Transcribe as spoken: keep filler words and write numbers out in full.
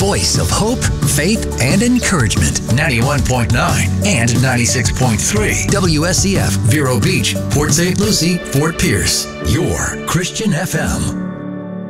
voice of hope, faith, and encouragement. ninety-one point nine and ninety-six point three W S E F, Vero Beach, Port Saint Lucie, Fort Pierce. Your Christian F M.